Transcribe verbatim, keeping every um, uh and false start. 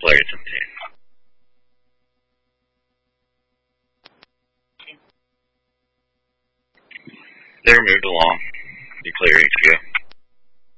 Player seventeen. They're moved along. Be clear H Q.